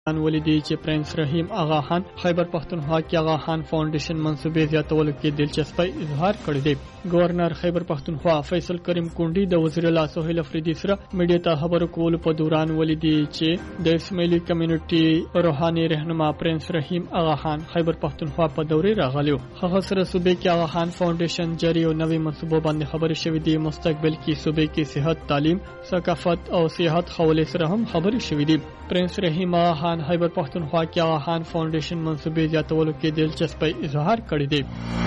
ولیدي چې پرنس رحیم آغا خان خیبر پښتونخوا کې آغا خان فاونډیشن منصوبې زیاتولو کې دلچسپي اظهار کړی دی. گورنر خیبر پښتونخوا فیصل کریم کونډي د وزیر اعلی سهیل افریدي سره میډیا ته خبرو کول په دوران ولیدي چې د اسماعیلی کمیونټي روحاني رهنما پرنس رحیم آغا خان خیبر پښتونخوا په دورې راغلیو. هغه سره صوبې کې آغا خان فاونډیشن جاری او نوې منصوبو باندې خبرې شوې دي. مستقبل کې صوبې کې صحت، تعلیم، ثقافت او سیاحت حواله سره هم خبرې شوې دي. پرنس رحیم آغا خان خیبر پښتونخوا کې آغا خان فاونډیشن منصوبې زیاتولو کې دلچسپي اظهار کړی دی.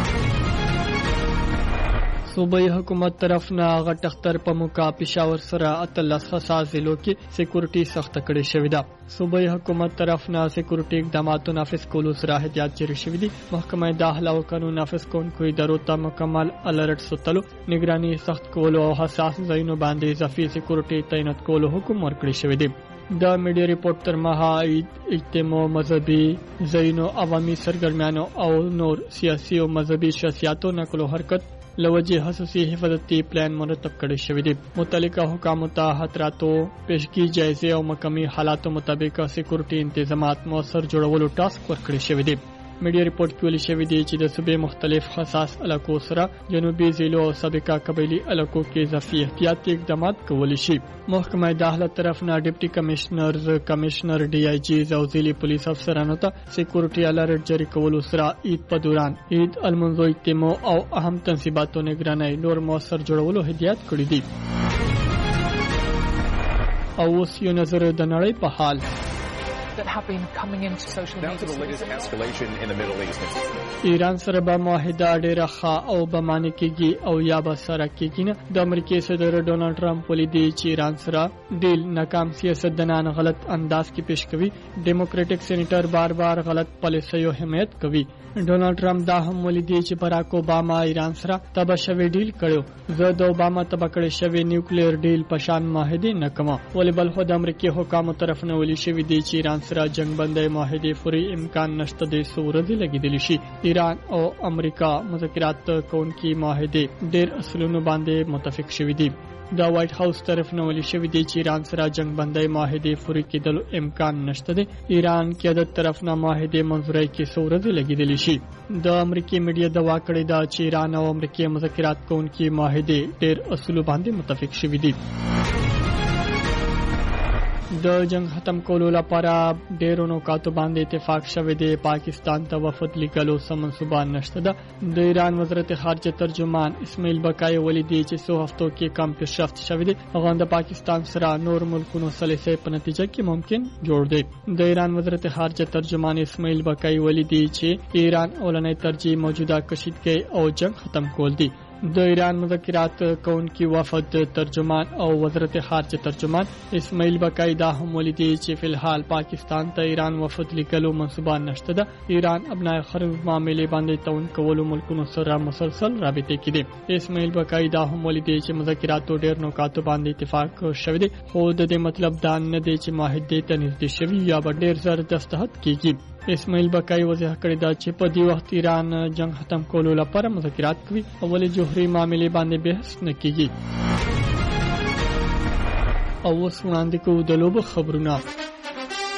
صوبائی حکومت طرف نه غټ اختر په موقع پېښور سره 13 حساس ضلعو کې سکیورټي سخت کړې شوې ده. صوبائی حکومت طرف نه سکیورټي اقداماتو نافذ کولو سره احتیاط جاری شوې دي. محکمه داخله او قانون نافذ کوونکو ادارو ته مکمل الرټ ساتلو، نگراني سخت کولو او حساس ځایونو باندې اضافي سکیورټي تعینات کولو حکم ورکړی شوی دی. د میډیا ریپورت تر مها اجتماع، مذهبي ځایونو، عوامي سرګرمیانو او نور سیاسي او مذهبي شخصیاتو نقل او حرکت لوجه حساسي حفاظتي پلان مرتب کړی شوی دی. متعلقه حکامو ته خطراتو پیشگی جایزه او مقامی حالاتو مطابق سکیورټي انتظامات موثر جوړولو ټاسک ورکړی شوی دی. میډیا ریپورت کې ویل شوی دی چې د صوبې مختلف حساس علاقو سره جنوبي ضلعو او سابقه قبایلی علاقو کې اضافي احتیاطي اقدامات کول شي. محکمه داخله طرف نه ډیپټي کمشنرز، کمشنر، ډي آی جیز او ضلعي پولیس افسرانو ته سکیورټي الرټ جاری کول سره عید په دوران عید المنځو اجتماع او اهم تنصیباتو نگرانۍ نور موثر جوړولو هدایت کړی دی. او اوس یو نظر د نړۍ په حال that have been coming into social media. Now to the latest escalation in the Middle East. ایران سره به معاهده ډیره ښه او به معنی کېږي او یا به سره کېږي نه. د امریکای صدر ډونالډ ټرمپ ولیدي چې ایران سره ډیل ناکام سیاستدانان غلط انداز کې پیش کوي. ډیموکراټک سېنیټر بار غلط پالیسیو حمایت کوي. ډونالډ ټرمپ دا هم ولیدي چې براک اوباما ایران سره تبه شوی ډیل کړو. زه د اوباما تبه کړی شوی نیوکلیر ډیل په شان معاهده نه کوم. ولې بل خو د امریکای حکومت طرف نه ویل شوی دی چې ایران سره جنگ بندي معاهده فوري امکان نشته د سورځي لګیدلی شي. ایران او امریکا مذاکرات کوونکي معاهده ډېر اصولونو باندې متفق شوي دي. د وایټ هاوس طرف نه ویل شوی دی چې ایران سره جنگ بندي معاهده فوري کېدل امکان نشته دی. ایران کې د طرف نه معاهده منځوري کې سورځي لګیدلی شي. د امریکای میډیا دوا کړې ده چې ایران او امریکا مذاکرات کوونکي معاهده ډېر اصول باندې متفق شوي دي. د جنگ ختم کولو لپاره ډېرو نکاتو باندې اتفاق شوی دی. پاکستان ته وفد لیکلو سم منصوبه نشته ده. د ایران وزارت خارجه ترجمان اسماعیل بقای ولیدي چې 100 هفتو کې کم پیشرفت شوی دی. هغه د پاکستان سره نور ملکونو سلیسه په نتیجه کې ممکن جوړ دی. د ایران وزارت خارجه ترجمان اسماعیل بقای ولیدي چې ایران اولنۍ ترجیح موجوده کشیدګي او جنگ ختم کول دي. د ایران مذاکرات کوونکي وفد ترجمان او وزارت خارجه ترجمان اسماعیل بقای دا هم ولیدي چې فی الحال پاکستان ته ایران وفد لیکلو منصوبه نشته ده. ایران ابنای خرب معاملې باندې تعاون کولو ملکونو سره مسلسل رابطه کې دي. اسماعیل بقای دا هم ولیدي چې مذاکراتو ډېر نکاتو باندې اتفاق شوی دی، خو د دې مطلب دا نه دی چې معاهده ته نږدې شوی یا به ډېر زر دستخط کیږي. اسماعیل بقای وضاحت کړی دا چې په دې وخت ایران جنگ ختم کولو لپاره مذاکرات کوي او ولې جوهري معاملې باندې بحث نه کیږي. او اوس وړاندې کوو د لوبو خبرونه.